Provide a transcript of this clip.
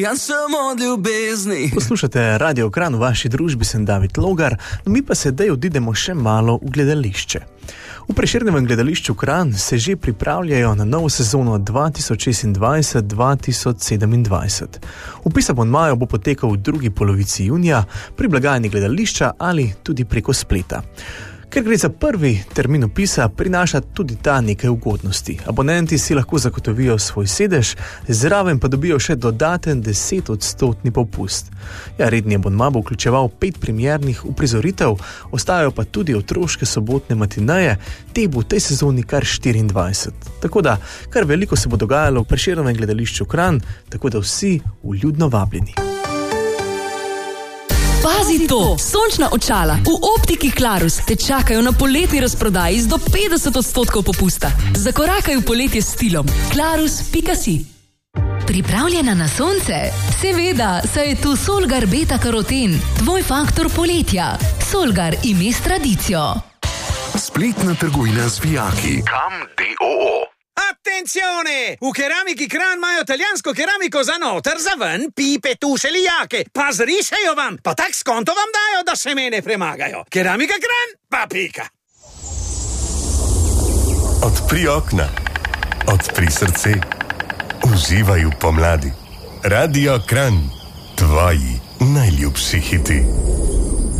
Ja sem od ljubezni. Poslušate Radio Kran, v vaši družbi sem David Logar, no mi pa sedaj odidemo še malo v gledališče. V Prešernovem gledališču Kran se že pripravljajo na novo sezono 2026-2027. Vpis abonmajev bo potekal v drugi polovici junija pri blagajni gledališča ali tudi preko spleta. Ker gre za prvi termin vpisa, prinaša tudi ta nekaj ugodnosti. Abonenti si lahko zagotovijo svoj sedež, zraven pa dobijo še dodaten 10% popust. Ja, redni abonma bo vključeval 5 premiernih uprizoritev, ostajajo pa tudi otroške sobotne matineje, te bo v tej sezoni kar 24. Tako da, kar veliko se bo dogajalo v Prešernovem gledališču Kran, tako da vsi vljudno vabljeni. Pazi to! Sončna očala v optiki Clarus te čakajo na poletni razprodaji z do 50% popusta. Zakorakaj v poletje s stilom. Clarus.si. Pripravljena na sonce? Seveda, saj je tu Solgar Beta Karoten, tvoj faktor poletja. Solgar ime s tradicijo. Spletna trgovina z vijaki. Kam DOO. Attenzione! V Keramiki Kran imajo italijansko keramiko za noter, za ven, pipe, tuše, lijake. Pa zrišejo vam, pa tak skonto vam dajo, da se mene premagajo. Keramika Kran, pa pika. Odpri okna, odpri srce, uživaj v pomladi. Radio Kran, tvoji najljubši hiti.